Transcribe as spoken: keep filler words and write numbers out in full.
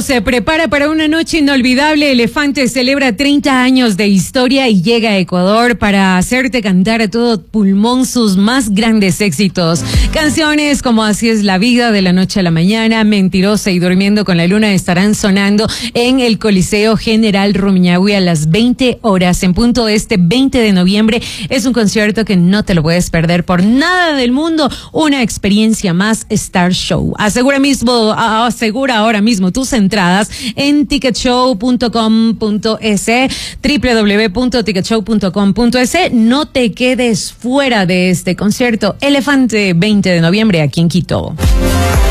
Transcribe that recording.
se prepara para una noche inolvidable. Elefante celebra treinta años de historia y llega a Ecuador para hacerte cantar a todo pulmón sus más grandes éxitos. Canciones como Así es la vida, De la noche a la mañana, Mentirosa y Durmiendo con la luna estarán sonando en el Coliseo General Rumiñahui a las veinte horas en punto este veinte de noviembre. Es un concierto que no te lo puedes perder por nada del mundo. Una experiencia más Star Show. Asegura mismo, asegura ahora mismo tus entradas en ticket show punto com punto es, doble u doble u doble u punto ticket show punto com punto es. No te quedes fuera de este concierto Elefante veinte de noviembre aquí en Quito.